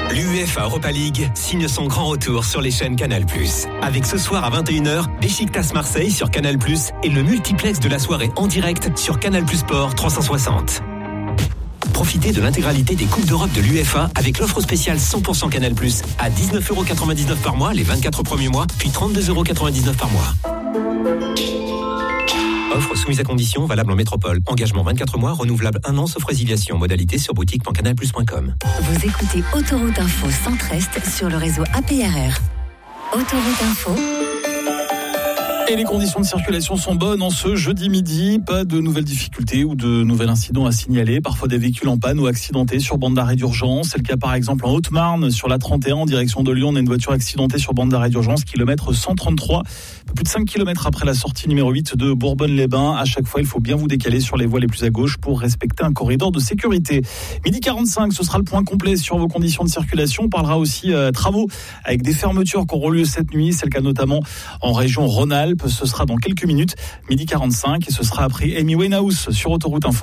L'UEFA Europa League signe son grand retour sur les chaînes Canal+. Avec ce soir à 21h, Beşiktaş Marseille sur Canal+, et le multiplex de la soirée en direct sur Canal+ Sport 360. Profitez de l'intégralité des Coupes d'Europe de l'UEFA avec l'offre spéciale 100% Canal+, à 19,99€ par mois les 24 premiers mois, puis 32,99€ par mois. Offre soumise à condition, valable en métropole. Engagement 24 mois, renouvelable 1 an, sauf résiliation. Modalité sur boutique.canalplus.com. Vous écoutez Autoroute Info Centre-Est sur le réseau APRR. Autoroute Info. Et les conditions de circulation sont bonnes en ce jeudi midi. Pas de nouvelles difficultés ou de nouvel incident à signaler. Parfois des véhicules en panne ou accidentés sur bande d'arrêt d'urgence. C'est le cas par exemple en Haute-Marne sur la 31 en direction de Lyon. On a une voiture accidentée sur bande d'arrêt d'urgence, kilomètre 133. Plus de 5 km après la sortie numéro 8 de Bourbonne-les-Bains. À chaque fois, il faut bien vous décaler sur les voies les plus à gauche pour respecter un corridor de sécurité. Midi 45, ce sera le point complet sur vos conditions de circulation. On parlera aussi travaux avec des fermetures qui auront lieu cette nuit. C'est le cas notamment en région Rhône-Alpes. Ce sera dans quelques minutes, midi 45, et ce sera après Amy Winehouse sur Autoroute Info.